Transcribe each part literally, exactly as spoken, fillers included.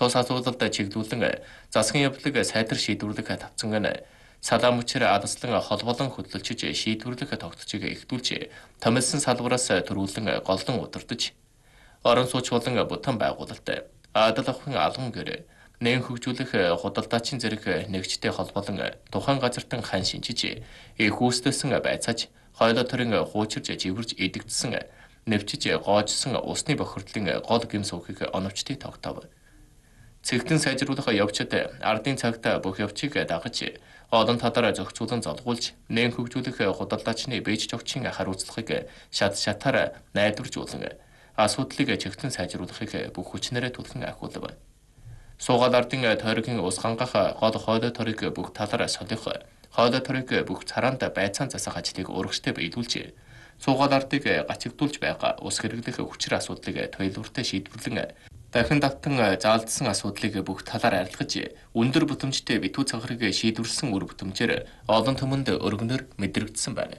тус асуудалд чиглүүлэн засгийн явдлыг сайтар шийдвэрлэх тавцанг нь салаа мөчөр адаслан холбоолон хөтлөлчиж шийдвэрлэх тогтцыг эхлүүлж томилсон салбараас төрүүлэн голлон удирдах орон сууч болон бүтэн байгуулалт адал авахын алган гэр нэн хөгжүүлэх худалдаачийн зэрэг нэгжтэй холбоолон тухайн газартан хан шинжиж их үүсдэсэн байцааж хойлоо төрийн хуучирж живэрж идэгдсэн нэвчиж гоожсон усны бохирдлын гол гэм сүүхийг оновчтыг тогтоов. Цэгтэн сайжруулах явцад ардын цагт бүх явцыг дагаж олон талаараа зохицуулан золгуулж нэн хөгжүүлэх худалдаачны бэж жогчийн хариуцлагыг шат шатаар найдваржуулан асуудлыг чигтэн сайжруулахыг бүх хүчнээрээ түлхэн ахиулв. Суугаад ардын тойргийн ус хангах гол хойлоо торыг бүх талаараа солих, хойлоо торыг бүх цараанд байцаан засах ажлыг урагштай биелүүлж, суугаад ардыг гачигдуулж байгаа ус хэрэглэх хүчир асуудлыг туйлууртай шийдвэрлэн дахин давтан заалдсан асуудлыг бүх талаар арилгаж, өндөр бүтэмжтэй битүү цагрыг шийдвэрлсэн үр бүтэмжээр олон түмэнд өргөнөөр мэдрэгдсэн байна.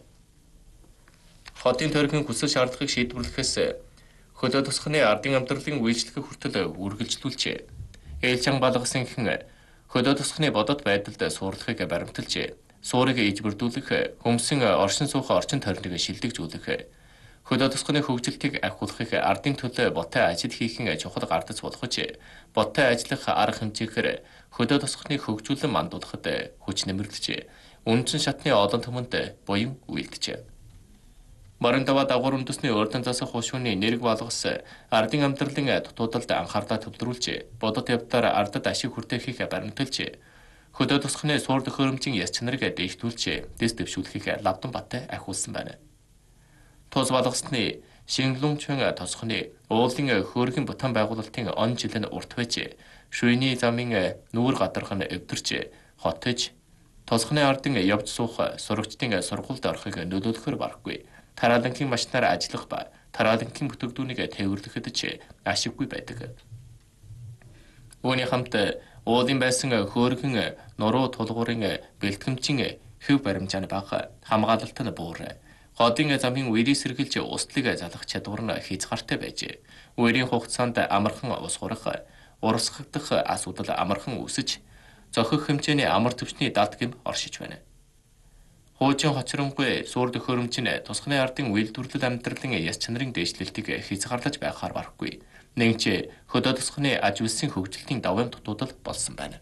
Хотын тойргийн хүсэл шаардлагыг шийдвэрлэхээс хөлөө тусганы ардын амьдралын үйлчлэгээ хүртэл үргэлжлүүлж, ээлжин балгасан хэн хөлөө тусганы бодот байдалд суурлахыг баримталж, суурийг ижбэрдүүлэх, хөмсөн оршин суух орчин тойрныг шилдэгжүүлэх, хөлөө тусганы хөгжилтийг ахиулахыг ардын төлөө ботой ажил хийхэн чухал гардаж болгож, ботой ажиллах арга хэмжээгээр хөлөө тусганы хөгжүүлэн мандуулахад хүч нэмэрлэж, үндсэн шатны олон түмэнд буян үйлдэж. Марандава дагуур үндэсний урдан засах хушууны нэрэг болгос ардын амьдралын дутуудалд анхаарлаа төвлөрүүлж, бодот явдлаар ардад ашиг хүртээхийг баримталж, хөлөө тусганы суур төхөөрөмжийн яс чанарыг дэвшүүлж, дэс дэвшүүлэхийг Лавдан Баттай ахиулсан байна. Тус болгосны Шингэлүнчэн тосхны уулын хөөргөн бүтэн байгуулалтын он жилэн урт байж, шүйний замын нүүр гадарх нь эвдэрч, хотж, тосхны ардын явж суух сурагчдын сургуульд орохыг нөлөөлөхөр барахгүй, тараалангийн машинаар ажиллах ба тараалангийн бүтээгдүүнийг тээвэрлэхэд ч ашиггүй байдаг. Үүний хамт уулын байсан хөөргөн нуруу тулгуурын бэлтгэмжийн хэв баримжааны бага хамгаалалт нь буур. Годын замын үерийг сэргэлж устлыг залах чадвар нь хязгаартай байж, үерийн хугацаанд амархан ус хурах, урсгагдах асуудал амархан үүсэж, зохих хэмжээний амар төвчний далд гэм оршиж байна. Хуучин хоцронгүй суур төхөөрөмж нь тусганы ардын үйлдвэрлэл амьдралын яс чанарын дээшлэлтийг хязгаарлаж байхаар барахгүй, нэгч хөлөө тусганы аж үйлсийн хөгжилтийн даваам дутуудал болсон байна.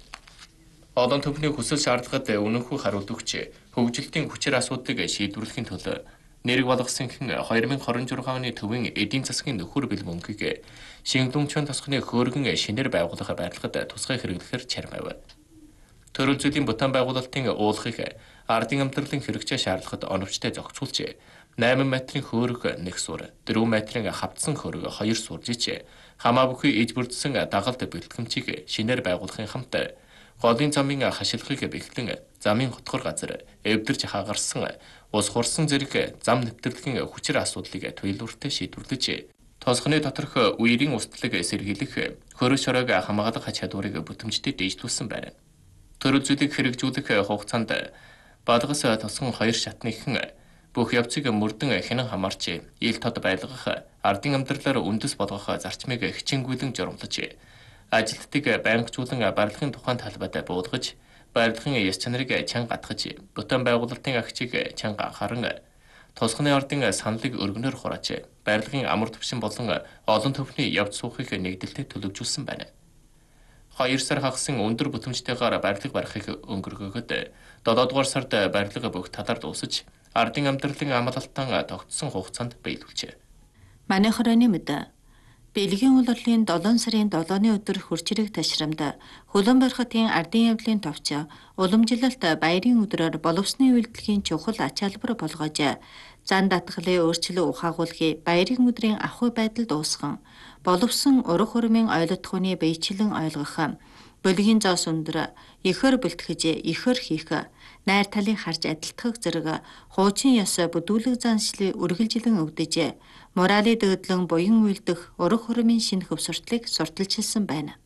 Олон түвшний хүсэл шаардлагад үнэнхүү хариулт өгч, хөгжилтийн хүчир асуудлыг шийдвэрлэхийн төлөө нэрэг болгосон хэн две тысячи двадцать шесть оны төвийн эдийн засгийн нөхөр бэл мөнгийг Шингэлүнчэн тосхны хөөргөн шинээр байгуулах байрлагад тусгай хэрэглэхээр чармайв. Төрөл зүйлийн бүтэн байгуулалтын уулахыг ардын амьдралын хэрэгцээ шаардлагад оновчтой зохицуулж, eight метрийн хөөрг нэг сур, four метрийн хавцсан хөөрг two суржиж, хамаа бүхий ижбэрдсэн дагалд бэлтгэмжийг шинээр байгуулахын хамт голын замын хашилхыг бэхлэн замын хотгор газар эвдэрч хагарсан ус хурсан зэрэг зам нэвтрүүлгийн хүчир асуудлыг туйлууртай шийдвэрлэж, тосхны доторх үерийн устлыг сэргийлэх, хөрөг шороог хамгаалах чадварыг бүтэмжтэй дэвшлүүлсэн байна. Төрөл зүйлийг хэрэгжүүлэх хугацаанд балгас тосгон хоёр шатны хэн бүх явцыг мөрдөн хянан хамаарч, ил тод байлгах, ардын амьдралаар үндэс болгох зарчмыг хичээнгүйлэн журамлаж, ажилтныг байнгачуулан барилгын тухайн талбайд буулгаж, барилгын яс чанарыг чанга гатгаж, бүтэн байгуулалтын агчийг чанга анхааран, тусганы ардын саналыг өргөнөөр хурааж, барилгын амар төвшин болон олон төвхний явж суухыг нэгдэлтэд төлөвжүүлсэн байна. Хоёр сар хагасан өндөр бүтэмжтэйгээр барилга барихыг өнгөргөхөд, долоо дугаар сард барилга бүх талаар дуусаж, ардын амьдралын амлалтан тогтсон хугацаанд биелүүлжээ. Манай хорооны мэд Бэлгийн улирлын seven сарын seven-ны өдөр хурцрэг ташрамд Хөлөн барихтын ардын явдлын товч уламжлалт баярын өдрөөр боловсны үйлдэлгийн чухал ач холбогдол болгож, зан татгалын өөрчлөлт ухаагуулгыг баярын өдрийн ахуй байдалд уусган, боловсон урах урмын ойлготхууны биечлэн ойлгох, бөлгийн зоос өндөр ихэр бэлтгэж, ихэр хийх, найр талын харж адилтгах зэрэг хуучин ёс бүдүүлэг заншлыг үргэлжилэн өвдөж, морали дөөдлөн буян үйлдэх урах урмын шинэ хөвсөртлийг сурталчилсан байна.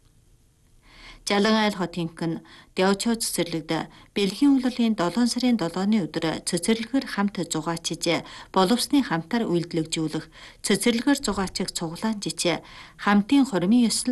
Жалан айл хотын хэн Дэвчоо цэцэрлэгд Бэлгийн улирлын seven сарын seven-ны өдөр цэцэрлэгээр хамт зугаачиж, боловсны хамтаар үйлдэлжүүлэх, цэцэрлэгээр зугаачиг цуглаан жичээ, хамтын хормын ёслол